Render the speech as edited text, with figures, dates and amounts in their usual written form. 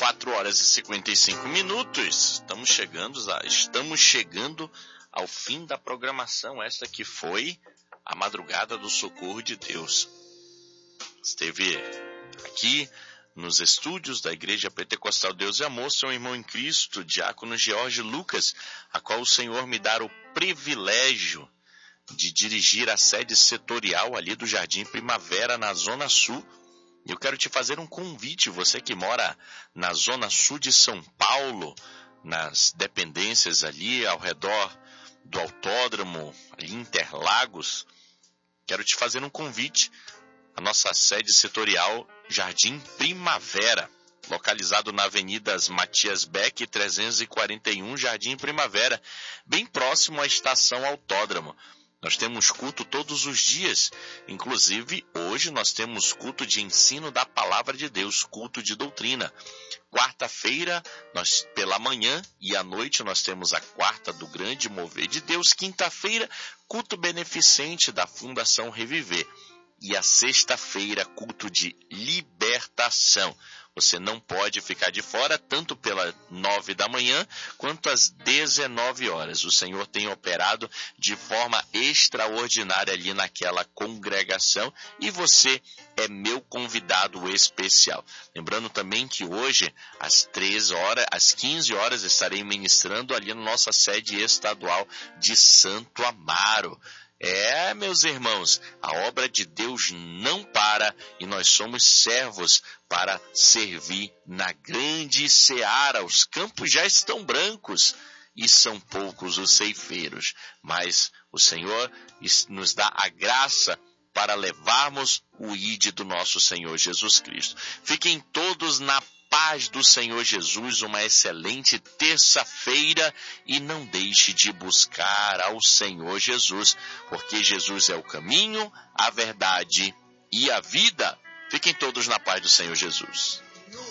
4 horas e 55 minutos. Estamos chegando ao fim da programação. Esta que foi a Madrugada do Socorro de Deus. Esteve aqui nos estúdios da Igreja Pentecostal Deus e Amor, seu irmão em Cristo, diácono George Lucas, a qual o Senhor me dá o privilégio de dirigir a sede setorial ali do Jardim Primavera, na Zona Sul. Eu quero te fazer um convite, você que mora na Zona Sul de São Paulo, nas dependências ali ao redor do autódromo, ali em Interlagos. Quero te fazer um convite. A nossa sede setorial Jardim Primavera, localizado na Avenida Matias Beck, 341, Jardim Primavera, bem próximo à estação Autódromo. Nós temos culto todos os dias, inclusive hoje nós temos culto de ensino da Palavra de Deus, culto de doutrina. Quarta-feira, pela manhã e à noite, nós temos a quarta do Grande Mover de Deus. Quinta-feira, culto beneficente da Fundação Reviver. E a sexta-feira, culto de libertação. Você não pode ficar de fora, tanto pelas 9 da manhã, quanto às 19 horas. O Senhor tem operado de forma extraordinária ali naquela congregação e você é meu convidado especial. Lembrando também que hoje, às 15 horas, estarei ministrando ali na nossa sede estadual de Santo Amaro. Meus irmãos, a obra de Deus não para e nós somos servos para servir na grande seara. Os campos já estão brancos e são poucos os ceifeiros, mas o Senhor nos dá a graça para levarmos o ide do nosso Senhor Jesus Cristo. Fiquem todos na paz do Senhor Jesus, uma excelente terça-feira e não deixe de buscar ao Senhor Jesus, porque Jesus é o caminho, a verdade e a vida. Fiquem todos na paz do Senhor Jesus.